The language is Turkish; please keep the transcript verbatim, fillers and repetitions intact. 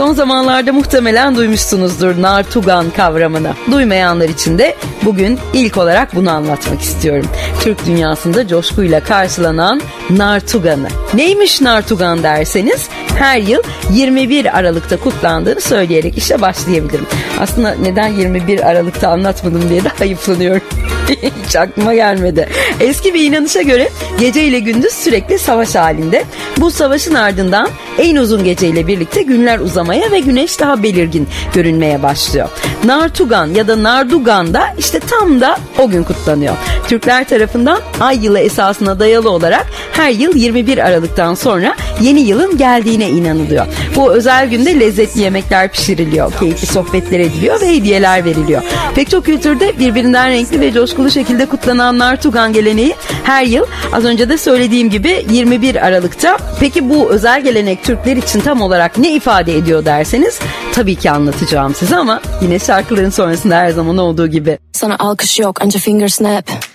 Son zamanlarda muhtemelen duymuşsunuzdur Nartugan kavramını. Duymayanlar için de bugün ilk olarak bunu anlatmak istiyorum. Türk dünyasında coşkuyla karşılanan Nartugan'ı. Neymiş Nartugan derseniz, her yıl yirmi bir Aralık'ta kutlandığını söyleyerek işe başlayabilirim. Aslında neden yirmi bir Aralık'ta anlatmadım diye de hayıflanıyorum. Hiç aklıma gelmedi. Eski bir inanışa göre gece ile gündüz sürekli savaş halinde. Bu savaşın ardından en uzun geceyle birlikte günler uzamaya ve güneş daha belirgin görünmeye başlıyor. Nartugan ya da Nardugan da işte tam da o gün kutlanıyor. Türkler tarafından ay yılı esasına dayalı olarak her yıl yirmi bir Aralık'tan sonra yeni yılın geldiğine inanılıyor. Bu özel günde lezzetli yemekler pişiriliyor, keyifli sohbetler ediliyor ve hediyeler veriliyor. Pek çok kültürde birbirinden renkli ve coşkulu şekilde kutlanan Nartugan geleneği her yıl az önce de söylediğim gibi yirmi bir Aralık'ta. Peki bu özel gelenek Türkler için tam olarak ne ifade ediyor derseniz tabii ki anlatacağım size ama yine şarkıların sonrasında her zaman olduğu gibi. Sana alkış yok, anca finger snap.